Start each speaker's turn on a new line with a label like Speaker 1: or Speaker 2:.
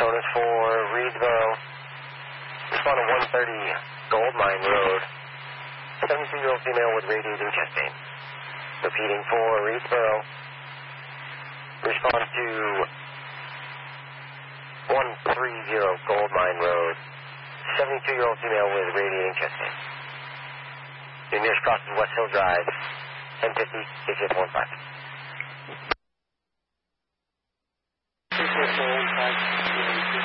Speaker 1: Sonus for Reedsboro. Respond to 130 Gold Mine Road. 72-year-old female with radiating chest pain. Repeating for Reedsboro. Respond to 130 Gold Mine Road. 72-year-old female with radiating chest pain. Your nearest cross is West Hill Drive. 1050, KCS 15. KCS 15.